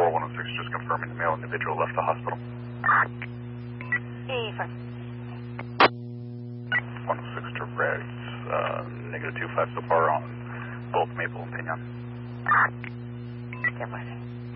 106, just confirming the male individual left the hospital. Yeah, fine. 106 direct, -25 so far on both Maple and Pinon. Yeah, fine.